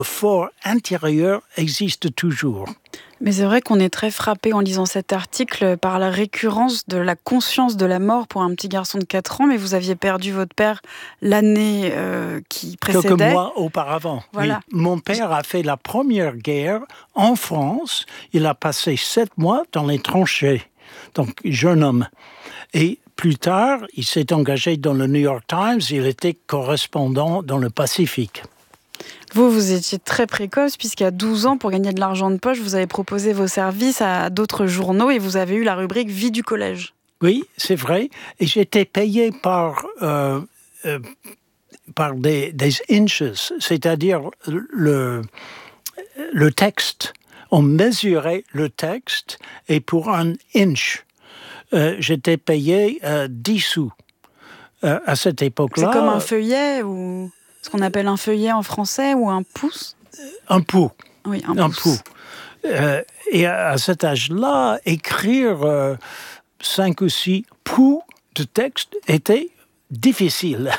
Le fort intérieur existe toujours. Mais c'est vrai qu'on est très frappé en lisant cet article par la récurrence de la conscience de la mort pour un petit garçon de 4 ans, mais vous aviez perdu votre père l'année qui précédait. Quelques mois auparavant. Voilà. Oui. Mon père a fait la première guerre en France. Il a passé 7 mois dans les tranchées. Donc, jeune homme. Et plus tard, il s'est engagé dans le New York Times. Il était correspondant dans le Pacifique. Vous étiez très précoce, puisqu'à 12 ans, pour gagner de l'argent de poche, vous avez proposé vos services à d'autres journaux et vous avez eu la rubrique Vie du collège. Oui, c'est vrai. Et j'étais payé par des inches, c'est-à-dire le texte. On mesurait le texte et pour un inch, j'étais payé 10 sous. À cette époque-là... C'est comme un feuillet ou ce qu'on appelle un feuillet en français ou un pouce? Un pouls. Oui, un pouce. Et à cet âge-là, écrire 5 ou 6 pouls de texte était difficile.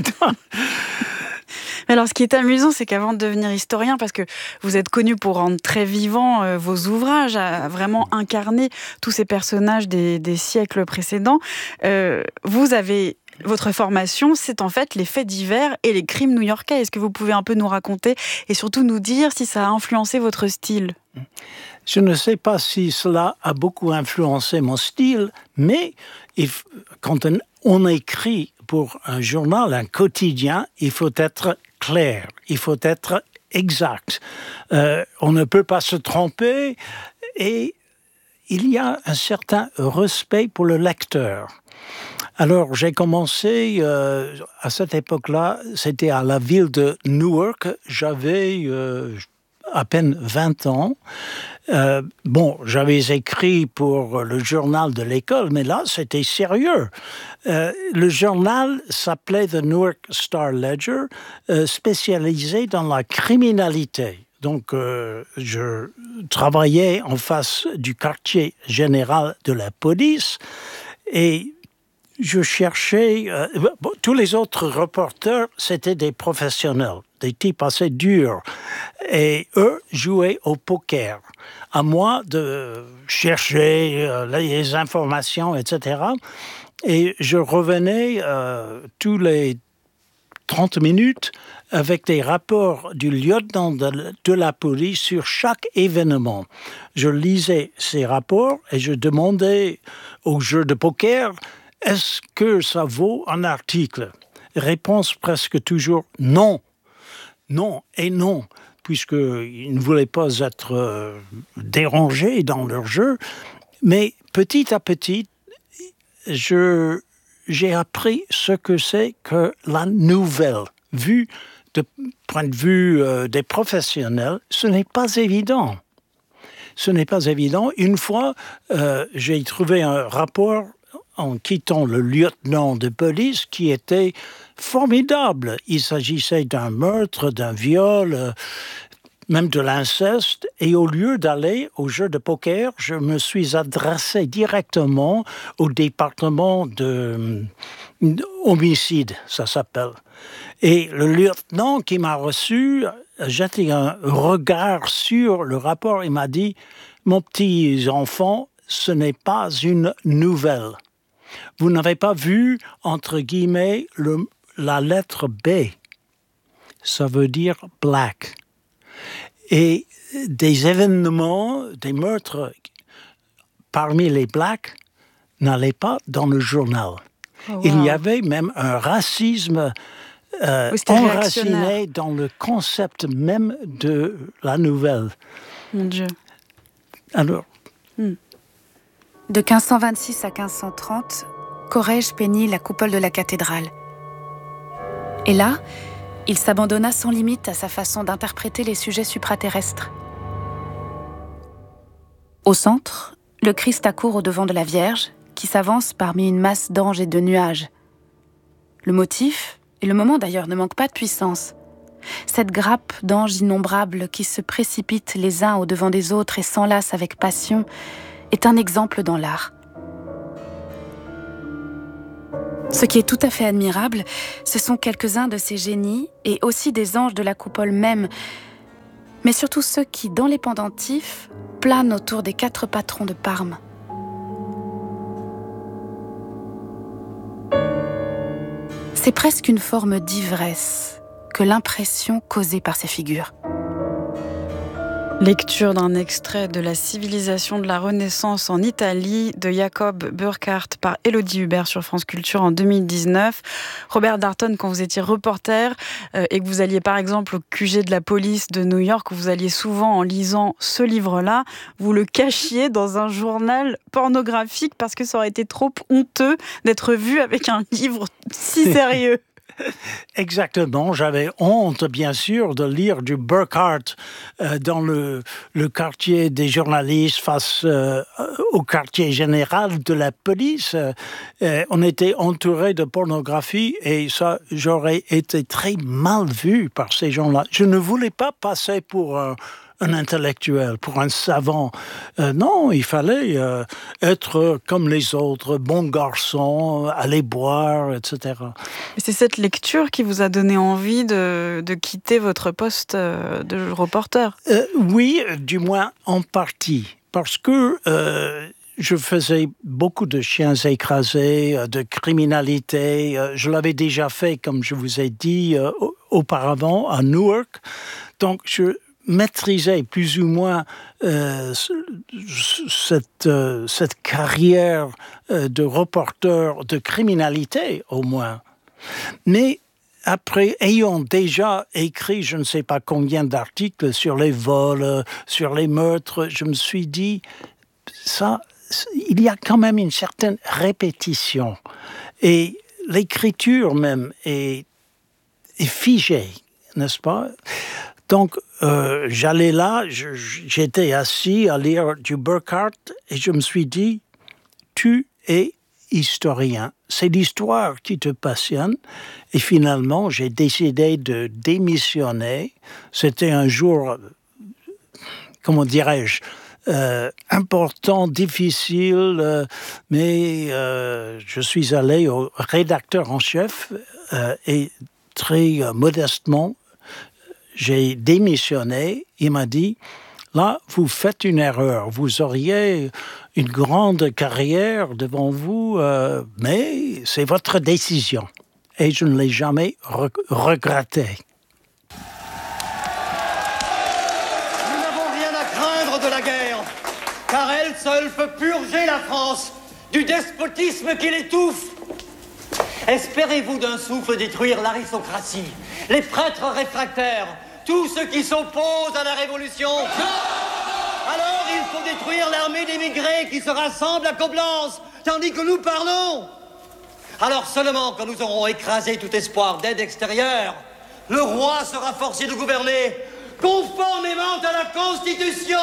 Mais alors, ce qui est amusant, c'est qu'avant de devenir historien, parce que vous êtes connu pour rendre très vivants vos ouvrages, à vraiment incarner tous ces personnages des siècles précédents, vous avez... Votre formation, c'est en fait les faits divers et les crimes new-yorkais. Est-ce que vous pouvez un peu nous raconter et surtout nous dire si ça a influencé votre style? Je ne sais pas si cela a beaucoup influencé mon style, mais quand on écrit pour un journal, un quotidien, il faut être clair, il faut être exact. On ne peut pas se tromper et il y a un certain respect pour le lecteur. Alors, j'ai commencé, à cette époque-là, c'était à la ville de Newark. J'avais à peine 20 ans. J'avais écrit pour le journal de l'école, mais là, c'était sérieux. Le journal s'appelait The Newark Star Ledger, spécialisé dans la criminalité. Donc, je travaillais en face du quartier général de la police et je cherchais... tous les autres reporters, c'était des professionnels, des types assez durs. Et eux jouaient au poker. À moi de chercher les informations, etc. Et je revenais tous les 30 minutes avec des rapports du lieutenant de la police sur chaque événement. Je lisais ces rapports et je demandais au jeu de poker... Est-ce que ça vaut un article? Réponse presque toujours non. Non et non, puisqu'ils ne voulaient pas être dérangés dans leur jeu. Mais petit à petit, j'ai appris ce que c'est que la nouvelle. Vu de point de vue des professionnels, ce n'est pas évident. Ce n'est pas évident. Une fois, j'ai trouvé un rapport en quittant le lieutenant de police qui était formidable. Il s'agissait d'un meurtre, d'un viol, même de l'inceste. Et au lieu d'aller au jeu de poker, je me suis adressé directement au département de homicide, ça s'appelle. Et le lieutenant qui m'a reçu a jeté un regard sur le rapport et m'a dit « Mon petit enfant, ce n'est pas une nouvelle. » Vous n'avez pas vu, entre guillemets, la lettre B. Ça veut dire « black ». Et des événements, des meurtres parmi les blacks n'allaient pas dans le journal. Oh, wow. Il y avait même un racisme enraciné dans le concept même de la nouvelle. Mon Dieu. Alors... De 1526 à 1530, Corrège peignit la coupole de la cathédrale. Et là, il s'abandonna sans limite à sa façon d'interpréter les sujets supraterrestres. Au centre, le Christ accourt au-devant de la Vierge, qui s'avance parmi une masse d'anges et de nuages. Le motif, et le moment d'ailleurs, ne manque pas de puissance. Cette grappe d'anges innombrables qui se précipitent les uns au-devant des autres et s'enlacent avec passion est un exemple dans l'art. Ce qui est tout à fait admirable, ce sont quelques-uns de ces génies et aussi des anges de la coupole même, mais surtout ceux qui, dans les pendentifs, planent autour des 4 patrons de Parme. C'est presque une forme d'ivresse que l'impression causée par ces figures. Lecture d'un extrait de La civilisation de la Renaissance en Italie de Jacob Burckhardt par Élodie Hubert sur France Culture en 2019. Robert Darnton, quand vous étiez reporter et que vous alliez par exemple au QG de la police de New York, vous alliez souvent en lisant ce livre-là, vous le cachiez dans un journal pornographique parce que ça aurait été trop honteux d'être vu avec un livre si sérieux. Exactement, j'avais honte bien sûr de lire du Burckhardt dans le quartier des journalistes face au quartier général de la police. On était entouré de pornographie et ça, j'aurais été très mal vu par ces gens-là. Je ne voulais pas passer pour un intellectuel, pour un savant. Non, il fallait être comme les autres, bon garçon, aller boire, etc. Et c'est cette lecture qui vous a donné envie de quitter votre poste de reporter? Oui, du moins en partie. Parce que je faisais beaucoup de chiens écrasés, de criminalité. Je l'avais déjà fait, comme je vous ai dit auparavant, à Newark. Donc, je maîtrisais plus ou moins cette carrière de reporter de criminalité, au moins. Mais après, ayant déjà écrit je ne sais pas combien d'articles sur les vols, sur les meurtres, je me suis dit, il y a quand même une certaine répétition. Et l'écriture même est figée, n'est-ce pas ? Donc, j'allais là, j'étais assis à lire du Burckhardt et je me suis dit, tu es historien. C'est l'histoire qui te passionne. Et finalement, j'ai décidé de démissionner. C'était un jour, comment dirais-je, important, difficile, mais je suis allé au rédacteur en chef et très modestement, j'ai démissionné. Il m'a dit, là, vous faites une erreur. Vous auriez une grande carrière devant vous, mais c'est votre décision. Et je ne l'ai jamais regretté. Nous n'avons rien à craindre de la guerre, car elle seule peut purger la France du despotisme qui l'étouffe. Espérez-vous d'un souffle détruire l'aristocratie, les prêtres réfractaires, tous ceux qui s'opposent à la révolution? Alors il faut détruire l'armée d'émigrés qui se rassemble à Coblence, tandis que nous parlons. Alors seulement quand nous aurons écrasé tout espoir d'aide extérieure, le roi sera forcé de gouverner conformément à la Constitution.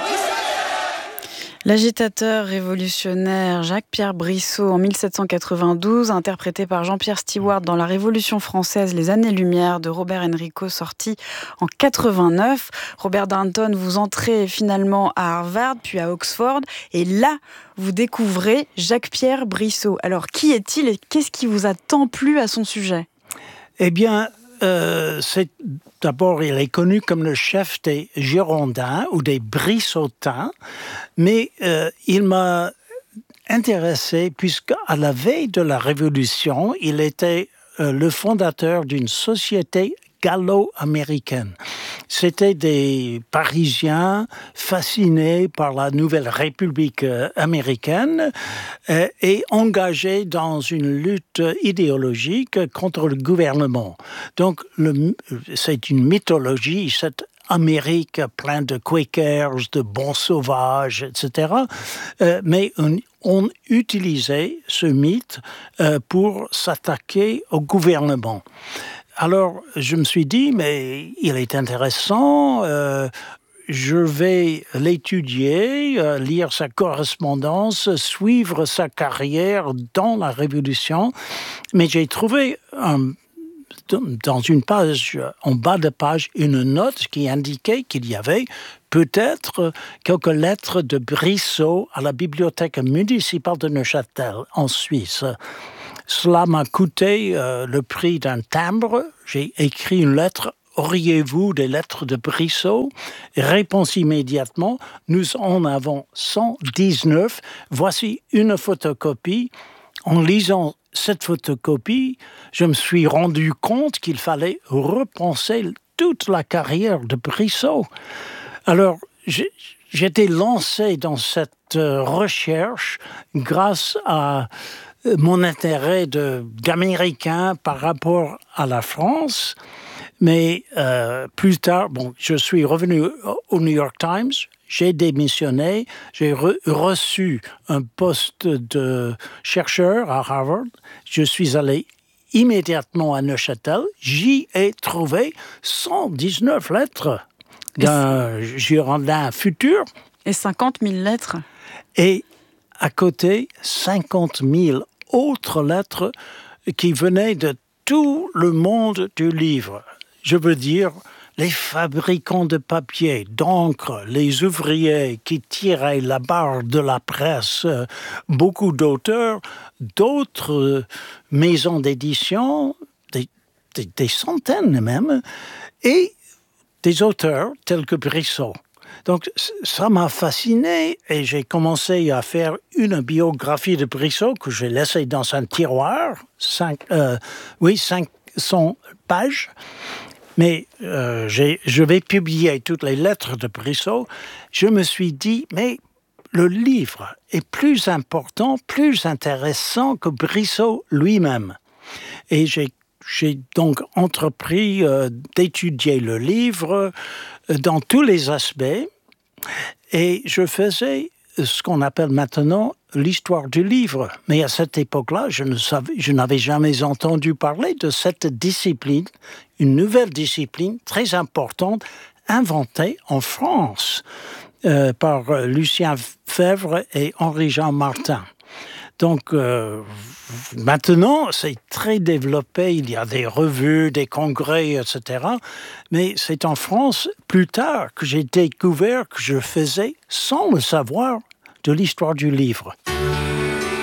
L'agitateur révolutionnaire Jacques-Pierre Brissot en 1792, interprété par Jean-Pierre Stewart dans La Révolution française, les années-lumière de Robert Enrico, sorti en 89. Robert Darnton, vous entrez finalement à Harvard, puis à Oxford, et là, vous découvrez Jacques-Pierre Brissot. Alors, qui est-il et qu'est-ce qui vous a tant plu à son sujet ? Eh bien, d'abord, il est connu comme le chef des Girondins ou des Brissotins, mais il m'a intéressé puisqu'à la veille de la Révolution, il était le fondateur d'une société gallo-américaine. C'était des Parisiens fascinés par la nouvelle République américaine et engagés dans une lutte idéologique contre le gouvernement. Donc, c'est une mythologie, cette Amérique pleine de Quakers, de bons sauvages, etc. Mais on utilisait ce mythe pour s'attaquer au gouvernement. Alors, je me suis dit, mais il est intéressant, je vais l'étudier, lire sa correspondance, suivre sa carrière dans la Révolution. Mais j'ai trouvé dans une page, en bas de page, une note qui indiquait qu'il y avait peut-être quelques lettres de Brissot à la bibliothèque municipale de Neuchâtel, en Suisse. Cela m'a coûté le prix d'un timbre. J'ai écrit une lettre auriez-vous des lettres de Brissot? Réponse immédiatement, nous en avons 119. Voici une photocopie. En lisant cette photocopie, je me suis rendu compte qu'il fallait repenser toute la carrière de Brissot. Alors, j'étais lancé dans cette recherche grâce à mon intérêt d'Américain par rapport à la France. Mais plus tard, je suis revenu au New York Times, j'ai démissionné, j'ai reçu un poste de chercheur à Harvard. Je suis allé immédiatement à Neuchâtel. J'y ai trouvé 119 lettres d'un Girondin futur. Et 50 000 lettres. Et à côté, 50 000 autres lettres qui venaient de tout le monde du livre. Je veux dire, les fabricants de papier, d'encre, les ouvriers qui tiraient la barre de la presse, beaucoup d'auteurs, d'autres maisons d'édition, des centaines même, et des auteurs tels que Brissot. Donc, ça m'a fasciné et j'ai commencé à faire une biographie de Brissot que j'ai laissée dans un tiroir, 500 pages. Mais je vais publier toutes les lettres de Brissot. Je me suis dit, mais le livre est plus important, plus intéressant que Brissot lui-même. Et j'ai donc entrepris d'étudier le livre dans tous les aspects. Et je faisais ce qu'on appelle maintenant l'histoire du livre. Mais à cette époque-là, je n'avais jamais entendu parler de cette discipline, une nouvelle discipline très importante, inventée en France par Lucien Febvre et Henri-Jean Martin. Donc, maintenant, c'est très développé. Il y a des revues, des congrès, etc. Mais c'est en France, plus tard, que j'ai découvert que je faisais, sans le savoir, de l'histoire du livre.